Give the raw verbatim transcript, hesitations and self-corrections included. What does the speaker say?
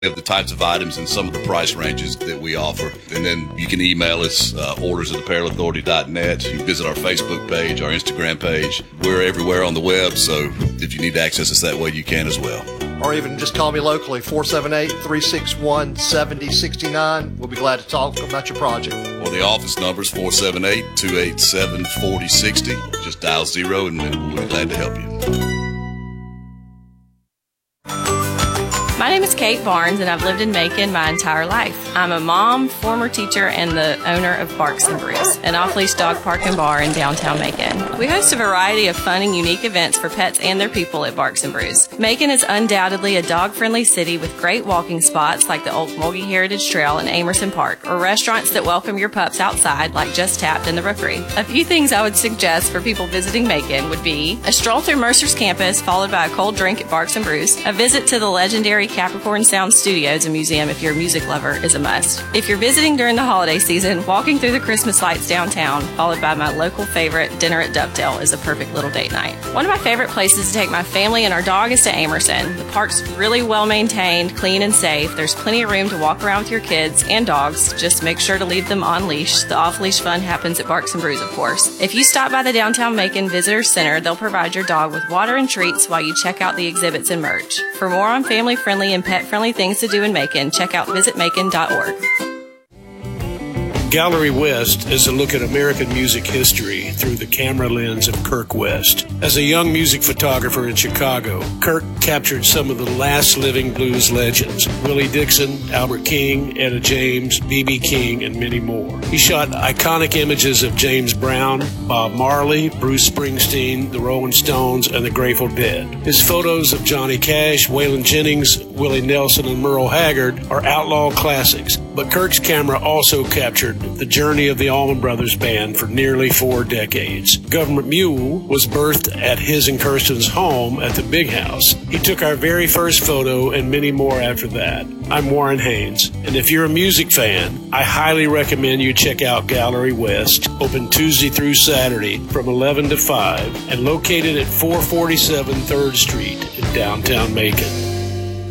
of the types of items and some of the price ranges that we offer. And then you can email us, uh, orders at apparel authority dot net. You can visit our Facebook page, our Instagram page. We're everywhere on the web, so if you need to access us that way, you can as well. Or even just call me locally, four seven eight, three six one, seven zero six nine. We'll be glad to talk about your project. Or the office number is four seven eight, two eight seven, four zero six zero. Just dial zero and we'll be glad to help you. My name is Kate Barnes, and I've lived in Macon my entire life. I'm a mom, former teacher, and the owner of Barks and Brews, an off-leash dog park and bar in downtown Macon. We host a variety of fun and unique events for pets and their people at Barks and Brews. Macon is undoubtedly a dog-friendly city with great walking spots like the Old Mulgee Heritage Trail and Amerson Park, or restaurants that welcome your pups outside like Just Tapped in the Rookery. A few things I would suggest for people visiting Macon would be a stroll through Mercer's campus, followed by a cold drink at Barks and Brews, a visit to the legendary Capricorn Sound Studios and Museum if you're a music lover is a must. If you're visiting during the holiday season, walking through the Christmas lights downtown, followed by my local favorite, dinner at Dovetail, is a perfect little date night. One of my favorite places to take my family and our dog is to Amerson. The park's really well maintained, clean and safe. There's plenty of room to walk around with your kids and dogs. Just make sure to leave them on leash. The off-leash fun happens at Barks and Brews, of course. If you stop by the Downtown Macon Visitor Center, they'll provide your dog with water and treats while you check out the exhibits and merch. For more on family-friendly and pet-friendly things to do in Macon, check out visit macon dot org. Gallery West is a look at American music history through the camera lens of Kirk West. As a young music photographer in Chicago, Kirk captured some of the last living blues legends: Willie Dixon, Albert King, Etta James, B B King, and many more. He shot iconic images of James Brown, Bob Marley, Bruce Springsteen, the Rolling Stones, and the Grateful Dead. His photos of Johnny Cash, Waylon Jennings, Willie Nelson, and Merle Haggard are outlaw classics, but Kirk's camera also captured the journey of the Allman Brothers Band for nearly four decades. Government Mule was birthed at his and Kirsten's home at the Big House. He took our very first photo and many more after that. I'm Warren Haynes, and if you're a music fan, I highly recommend you check out Gallery West, open Tuesday through Saturday from eleven to five, and located at four forty-seven third Street in downtown Macon.